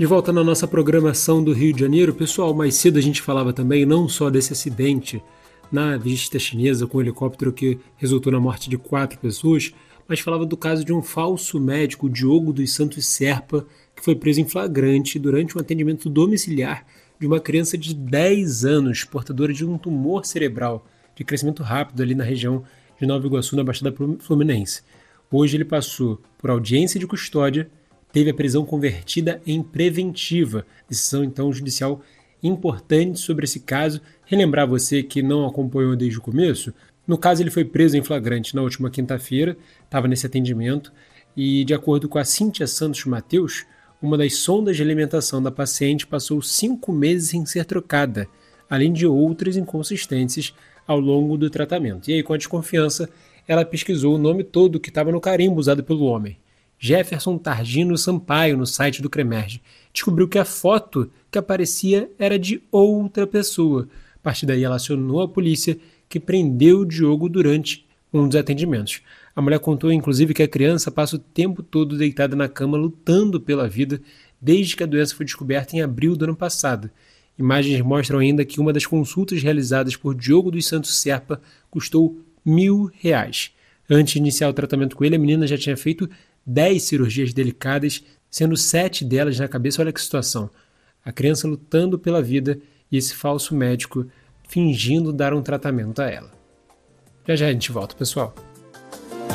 De volta na nossa programação do Rio de Janeiro, pessoal, mais cedo a gente falava também não só desse acidente na vista chinesa com o helicóptero que resultou na morte de 4 pessoas, mas falava do caso de um falso médico, Diogo dos Santos Serpa, que foi preso em flagrante durante um atendimento domiciliar de uma criança de 10 anos, portadora de um tumor cerebral de crescimento rápido ali na região de Nova Iguaçu, na Baixada Fluminense. Hoje ele passou por audiência de custódia, teve a prisão convertida em preventiva. Decisão, então, judicial importante sobre esse caso. Relembrar você que não acompanhou desde o começo, no caso ele foi preso em flagrante na última quinta-feira, estava nesse atendimento, e de acordo com a Cíntia Santos Mateus, uma das sondas de alimentação da paciente passou 5 meses sem ser trocada, além de outras inconsistências ao longo do tratamento. E aí, com a desconfiança, ela pesquisou o nome todo que estava no carimbo usado pelo homem. Jefferson Targino Sampaio, no site do CREMERGE. Descobriu que a foto que aparecia era de outra pessoa. A partir daí, ela acionou a polícia, que prendeu o Diogo durante um dos atendimentos. A mulher contou, inclusive, que a criança passa o tempo todo deitada na cama lutando pela vida desde que a doença foi descoberta em abril do ano passado. Imagens mostram ainda que uma das consultas realizadas por Diogo dos Santos Serpa custou R$ 1.000. Antes de iniciar o tratamento com ele, a menina já tinha feito 10 cirurgias delicadas, sendo 7 delas na cabeça. Olha que situação. A criança lutando pela vida e esse falso médico fingindo dar um tratamento a ela. Já já a gente volta, pessoal.